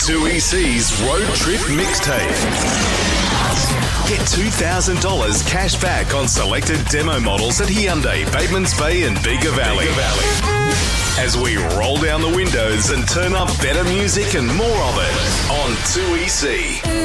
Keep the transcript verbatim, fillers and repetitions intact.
two E C's Road Trip Mixtape. Get two thousand dollars cash back on selected demo models at Hyundai, Batemans Bay and Bega Valley. Bega Valley. As we roll down the windows and turn up better music and more of it on two E C.